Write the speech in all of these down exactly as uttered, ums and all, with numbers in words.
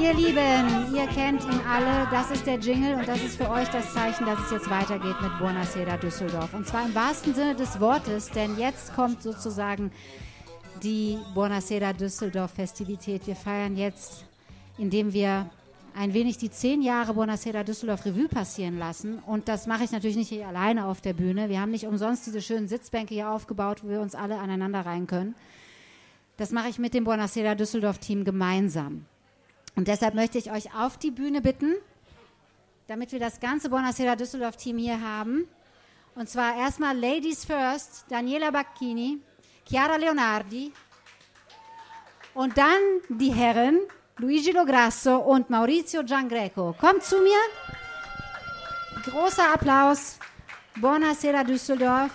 Ihr Lieben, ihr kennt ihn alle, das ist der Jingle und das ist für euch das Zeichen, dass es jetzt weitergeht mit Buonasera Düsseldorf. Und zwar im wahrsten Sinne des Wortes, denn jetzt kommt sozusagen die Buonasera Düsseldorf Festivität. Wir feiern jetzt, indem wir ein wenig die zehn Jahre Buonasera Düsseldorf Revue passieren lassen. Und das mache ich natürlich nicht hier alleine auf der Bühne. Wir haben nicht umsonst diese schönen Sitzbänke hier aufgebaut, wo wir uns alle aneinander rein können. Das mache ich mit dem Buonasera Düsseldorf Team gemeinsam. Und deshalb möchte ich euch auf die Bühne bitten, damit wir das ganze Buonasera Düsseldorf Team hier haben. Und zwar erstmal Ladies First, Daniela Bacchini, Chiara Leonardi und dann die Herren Luigi Lograsso und Maurizio Giangreco. Kommt zu mir. Großer Applaus. Buonasera Düsseldorf.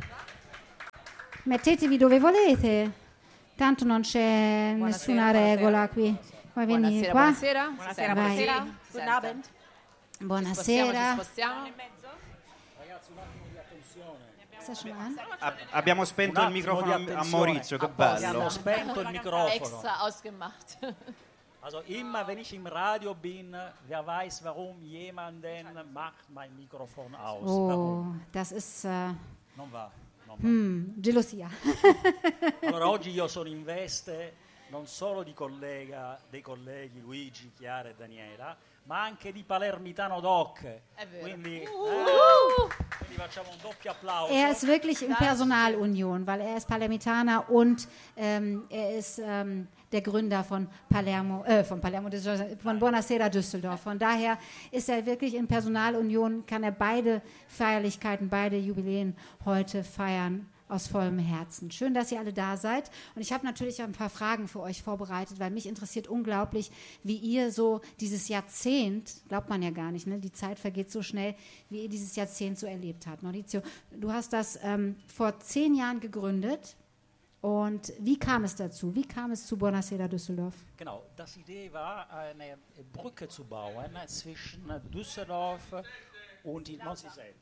Mettetevi dove volete. Tanto non c'è nessuna regola qui. Vuoi venire qua? Buonasera, buonasera, buonasera. Guten Abend. Buonasera. Ragazzi, un attimo di attenzione. Ab- abbiamo spento il microfono a Maurizio, che bello. Abbiamo spento il microfono. Extra ausgemacht. Also immer, wenn ich im Radio bin, wer weiß, warum jemanden macht mein Mikrofon aus. Oh, Warum? das ist äh, Non va. Non va. hm, gelosia. Allora oggi io sono in veste non solo di collega, dei colleghi Luigi, Chiara e Daniela, ma anche di palermitano doc. È vero. Quindi, eh, Uh. quindi facciamo un doppio applauso. Er ist wirklich in Personalunion, weil er ist Palermitaner und ähm, er ist ähm, der Gründer von Palermo, äh, von Palermo, von Buonasera Düsseldorf. Von daher ist er wirklich in Personalunion, kann er beide Feierlichkeiten, beide Jubiläen heute feiern. Aus vollem Herzen. Schön, dass ihr alle da seid. Und ich habe natürlich ein paar Fragen für euch vorbereitet, weil mich interessiert unglaublich, wie ihr so dieses Jahrzehnt, glaubt man ja gar nicht, ne? Die Zeit vergeht so schnell, wie ihr dieses Jahrzehnt so erlebt habt. Maurizio, du hast das ähm, vor zehn Jahren gegründet. Und wie kam es dazu? Wie kam es zu Buonasera Düsseldorf? Genau, das Idee war, eine Brücke zu bauen zwischen Düsseldorf und die... Non si sente.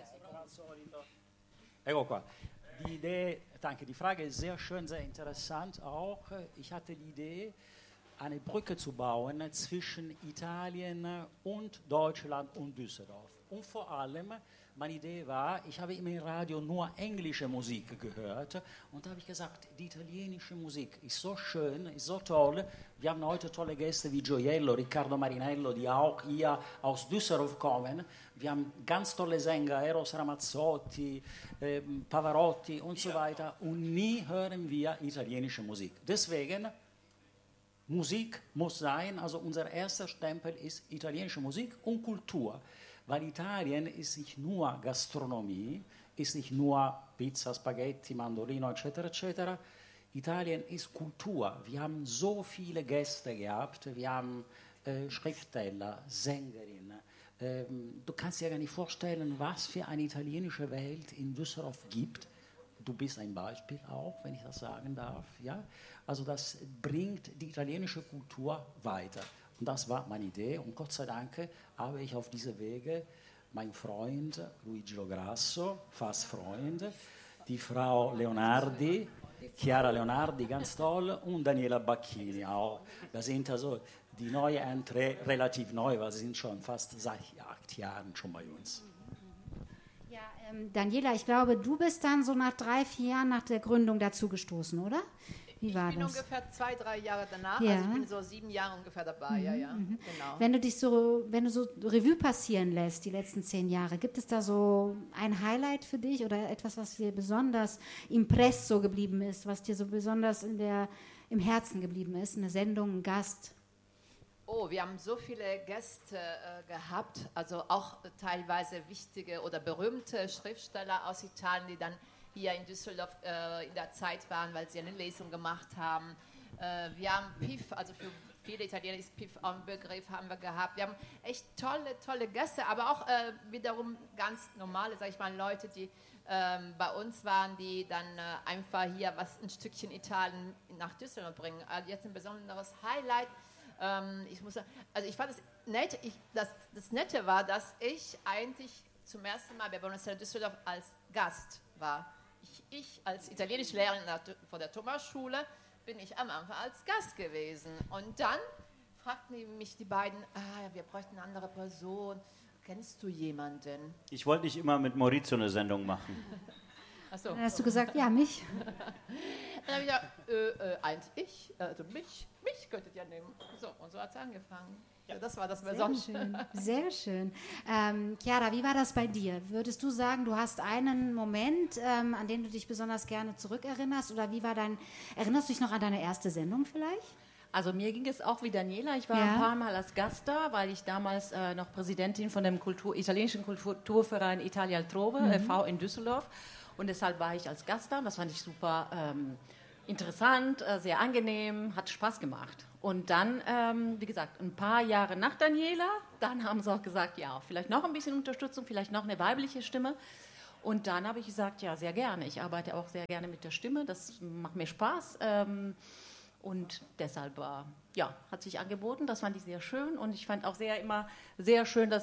Ecco qua. Die Idee, danke, die Frage ist sehr schön, sehr interessant auch. Ich hatte die Idee, eine Brücke zu bauen zwischen Italien und Deutschland und Düsseldorf. Und vor allem, meine Idee war, ich habe immer im Radio nur englische Musik gehört und da habe ich gesagt, die italienische Musik ist so schön, ist so toll. Wir haben heute tolle Gäste wie Gioiello, Riccardo Marinello, die auch hier aus Düsseldorf kommen. Wir haben ganz tolle Sänger, Eros Ramazzotti, äh, Pavarotti und so weiter. Und nie hören wir italienische Musik. Deswegen, Musik muss sein, also unser erster Stempel ist italienische Musik und Kultur. Weil Italien ist nicht nur Gastronomie, ist nicht nur Pizza, Spaghetti, Mandolino, et cetera, et cetera. Italien ist Kultur. Wir haben so viele Gäste gehabt, wir haben äh, Schriftsteller, Sängerinnen. Ähm, du kannst dir gar nicht vorstellen, was für eine italienische Welt in Düsseldorf gibt. Du bist ein Beispiel auch, wenn ich das sagen darf. Ja? Also das bringt die italienische Kultur weiter. Und das war meine Idee. Und Gott sei Dank habe ich auf diese Wege meinen Freund Luigi Lograsso, fast Freund, die Frau Leonardi, Chiara Leonardi, ganz toll, und Daniela Bacchini auch. Das sind also die neue Entree, relativ neu, weil sie sind schon fast seit acht Jahren schon bei uns. Ja, ähm, Daniela, ich glaube, du bist dann so nach drei, vier Jahren nach der Gründung dazugestoßen, oder? Wie war ich bin das? ungefähr zwei, drei Jahre danach, Ja. also ich bin so sieben Jahre ungefähr dabei, Mhm, ja, ja, mhm. genau. Wenn du dich so, wenn du so Revue passieren lässt, die letzten zehn Jahre, gibt es da so ein Highlight für dich oder etwas, was dir besonders impresso geblieben ist, was dir so besonders in der, im Herzen geblieben ist, eine Sendung, ein Gast? Oh, wir haben so viele Gäste äh, gehabt, also auch äh, teilweise wichtige oder berühmte Schriftsteller aus Italien, die dann hier in Düsseldorf äh, in der Zeit waren, weil sie eine Lesung gemacht haben. Äh, wir haben Piff, also für viele Italiener ist Piff auch ein Begriff, haben wir gehabt. Wir haben echt tolle, tolle Gäste, aber auch äh, wiederum ganz normale, sag ich mal, Leute, die ähm, bei uns waren, die dann äh, einfach hier was ein Stückchen Italien nach Düsseldorf bringen. Also jetzt ein besonderes Highlight. Ähm, ich muss sagen, also ich fand es nett, ich, das, das Nette war, dass ich eigentlich zum ersten Mal bei Buonasera Düsseldorf als Gast war. Ich, ich als Italienischlehrerin vor der Thomas-Schule bin ich am Anfang als Gast gewesen. Und dann fragten mich die beiden, ah, wir bräuchten eine andere Person. Kennst du jemanden? Ich wollte nicht immer mit Maurizio eine Sendung machen. Ach so. Dann hast du gesagt, ja, mich. Dann habe ich gesagt, äh, äh, eins, ich, also mich, mich könntet ihr nehmen. So, und so hat es angefangen. Ja, das war das Besondere. Sehr schön, sehr schön. Ähm, Chiara, wie war das bei dir? Würdest du sagen, du hast einen Moment, ähm, an den du dich besonders gerne zurückerinnerst? Oder wie war dein, erinnerst du dich noch an deine erste Sendung vielleicht? Also mir ging es auch wie Daniela. Ich war ja. ein paar Mal als Gast da, weil ich damals äh, noch Präsidentin von dem Kultur, italienischen Kulturverein Italia Altrove mhm. e V in Düsseldorf. Und deshalb war ich als Gast da. Das fand ich super ähm, interessant, äh, sehr angenehm, hat Spaß gemacht. Und dann, ähm, wie gesagt, ein paar Jahre nach Daniela, dann haben sie auch gesagt, ja, vielleicht noch ein bisschen Unterstützung, vielleicht noch eine weibliche Stimme. Und dann habe ich gesagt, ja, sehr gerne. Ich arbeite auch sehr gerne mit der Stimme, das macht mir Spaß. Ähm, und deshalb war, ja, hat sich angeboten, das fand ich sehr schön. Und ich fand auch sehr immer sehr schön, dass